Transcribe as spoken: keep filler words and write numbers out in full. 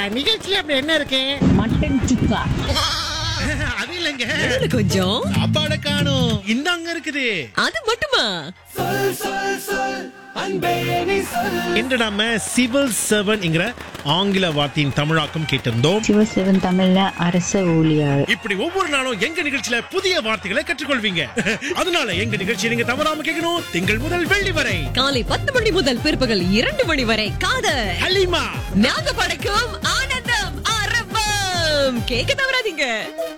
நிகழ்ச்சியில அப்படி என்ன இருக்கு? மட்டன் சுக்கா. அது இல்லங்க, கொஞ்சம் சாப்பாட காணும். இந்தாங்க இருக்குது. அது மட்டுமா? இன்று நாம சிவில் சர்வன்ட் என்கிற ஆங்கில வார்த்தையின் தமிழாக்கம் கேட்டிருந்தோம். சிவசிவன் தமிழ்ல அரச ஊழியர். இப்படி ஒவ்வொரு நாளும் எங்க நிகழ்ச்சியில புதிய வார்த்தைகளை கற்றுக்கொள்வீங்க. அதனால எங்க நிகழ்ச்சியை நீங்க தவறாம கேட்கணும். திங்கள் முதல் வெள்ளி வரை காலை பத்து மணி முதல் பிற்பகல் இரண்டு மணி வரை காதல் ஹலிமா நாங்க படைக்கும் ஆனந்தம் ஆரம்பம் கேட்க தவறாதீங்க.